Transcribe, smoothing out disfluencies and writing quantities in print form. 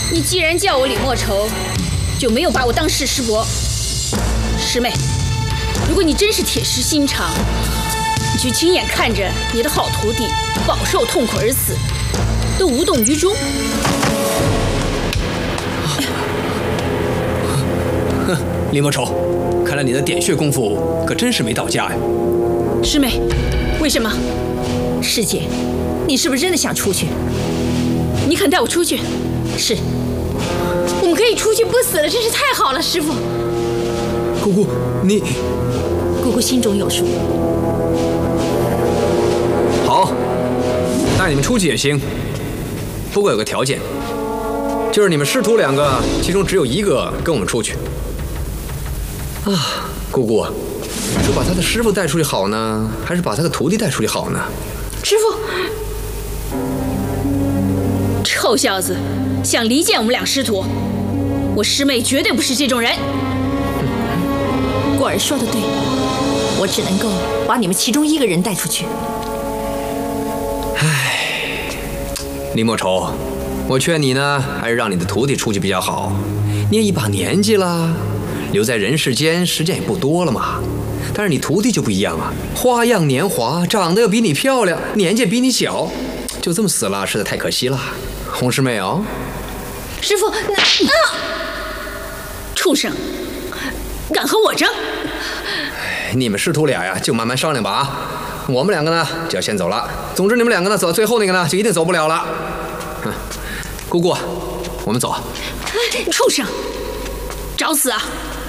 你既然叫我李莫愁，就没有把我当事师伯。师妹，如果你真是铁石心肠，你就亲眼看着你的好徒弟饱受痛苦而死，都无动于衷。 哼，李莫愁，看来你的点穴功夫可真是没到家呀。 师妹，为什么？师姐，你是不是真的想出去？你肯带我出去？是，我们可以出去不死了，真是太好了，师父。 姑姑，你…… 姑姑心中有数。 好，带你们出去也行，不过有个条件，就是你们师徒2个，其中只有1个跟我们出去。啊，姑姑，你说把他的师傅带出去好呢，还是把他的徒弟带出去好呢？ 师父，臭小子，想离间我们2师徒，我师妹绝对不是这种人。 过儿说的对，我只能够把你们其中1个人带出去。 唉，李莫愁，我劝你呢，还是让你的徒弟出去比较好。你也一把年纪了，留在人世间时间也不多了嘛。但是你徒弟就不一样啊，花样年华，长得又比你漂亮，年纪比你小，就这么死了，实在太可惜了。红师妹哦， 师父，畜生，敢和我争？ 你们师徒俩呀，就慢慢商量吧啊。我们2个呢，就要先走了。总之，你们2个呢，走到最后那个呢，就一定走不了了。姑姑，我们走。 畜生，找死啊！